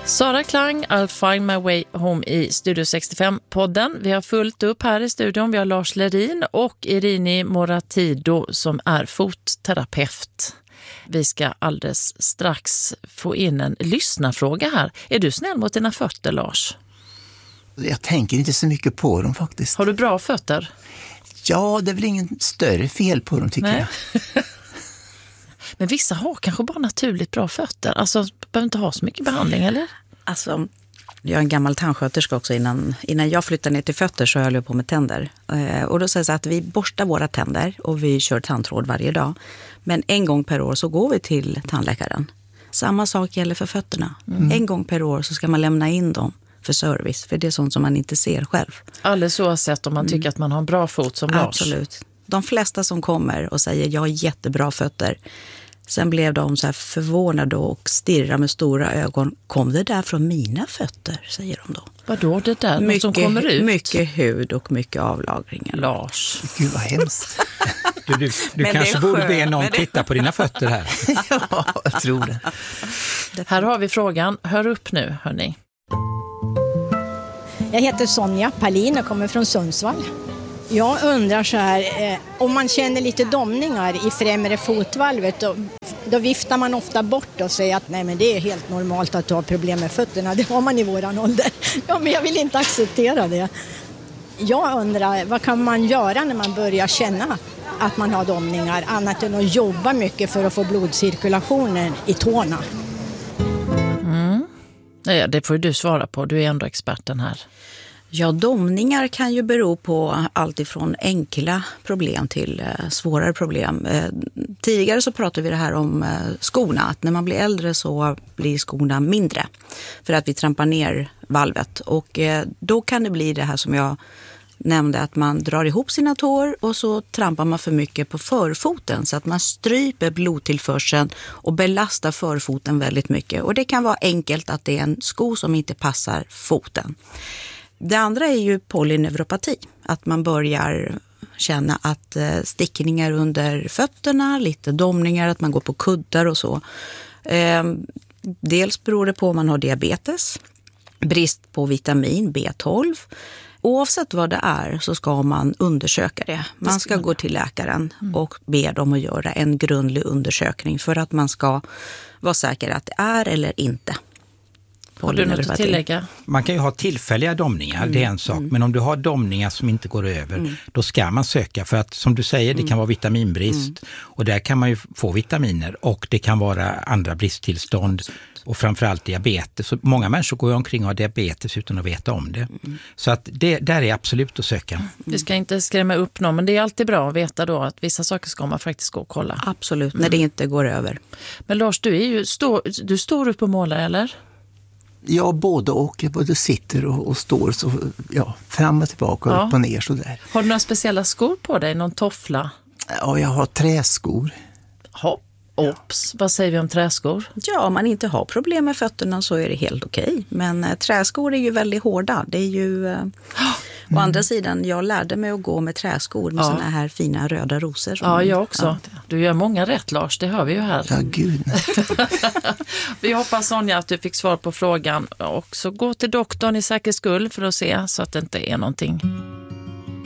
Sara Klang, I'll find my way home i Studio 65-podden. Vi har fullt upp här i studion. Vi har Lars Lerin och Irini Moratido som är fotterapeut. Vi ska alldeles strax få in en lyssnarfråga här. Är du snäll mot dina fötter, Lars? Jag tänker inte så mycket på dem faktiskt. Har du bra fötter? Ja, det är väl ingen större fel på dem tycker jag. Men vissa har kanske bara naturligt bra fötter. Alltså, behöver inte ha så mycket behandling, eller? Alltså, jag är en gammal tandsköterska också. Innan jag flyttade ner till fötter så höll jag på med tänder. Och då säger jag att vi borstar våra tänder och vi kör tandtråd varje dag. Men en gång per år så går vi till tandläkaren. Samma sak gäller för fötterna. En gång per år så ska man lämna in dem för service. För det är sånt som man inte ser själv. Alldeles oavsett om man tycker att man har en bra fot som Lars. Absolut. De flesta som kommer och säger jag har jättebra fötter. Sen blev de så här förvånade och stirrar med stora ögon. Kom det där från mina fötter, säger de då. Vadå det där? Mycket, som kommer ut? Mycket hud och mycket avlagringar. Lars. Gud vad hemskt. Du kanske borde be någon titta på dina fötter här. Ja, jag tror det. Här har vi frågan. Hör upp nu, hörni. Jag heter Sonja Palin och kommer från Sundsvall. Jag undrar så här, om man känner lite domningar i främre fotvalvet, då viftar man ofta bort och säger att nej men det är helt normalt att ha problem med fötterna, det har man i våran ålder. Ja, men jag vill inte acceptera det. Jag undrar, vad kan man göra när man börjar känna att man har domningar, annat än att jobba mycket för att få blodcirkulationen i tårna? Ja, det får du svara på, du är ändå experten här. Ja, domningar kan ju bero på allt ifrån enkla problem till svårare problem. Tidigare så pratade vi det här om skorna. Att när man blir äldre så blir skorna mindre för att vi trampar ner valvet. Och då kan det bli det här som jag nämnde, att man drar ihop sina tår och så trampar man för mycket på förfoten så att man stryper blodtillförseln och belastar förfoten väldigt mycket. Och det kan vara enkelt att det är en sko som inte passar foten. Det andra är ju polyneuropati, att man börjar känna att stickningar under fötterna, lite domningar, att man går på kuddar och så. Dels beror det på om man har diabetes, brist på vitamin B12. Oavsett vad det är så ska man undersöka det. Man ska gå till läkaren och be dem att göra en grundlig undersökning för att man ska vara säker att det är eller inte. Har du något att tillägga? Man kan ju ha tillfälliga domningar, det är en sak. Men om du har domningar som inte går över, då ska man söka. För att som du säger, det kan vara vitaminbrist. Och där kan man ju få vitaminer. Och det kan vara andra bristtillstånd. Och framförallt diabetes. Så många människor går omkring och har diabetes utan att veta om det. Så att där är absolut att söka. Vi ska inte skrämma upp någon, men det är alltid bra att veta då att vissa saker ska man faktiskt gå och kolla. Absolut, när det inte går över. Men Lars, du står upp och målar, eller? Ja, både och. Jag både sitter och står så, ja, fram och tillbaka och upp och ner så där. Har du några speciella skor på dig? Någon toffla? Ja, jag har träskor. Ops, vad säger vi om träskor? Ja, om man inte har problem med fötterna så är det helt okej. Men träskor är ju väldigt hårda. Det är ju... Å andra sidan, jag lärde mig att gå med träskor med såna här fina röda rosor. Ja, jag också. Ja. Du gör många rätt, Lars, det hör vi ju här. Ja, gud. Vi hoppas, Sonja, att du fick svar på frågan. Och så gå till doktorn i säkerhets skull för att se så att det inte är någonting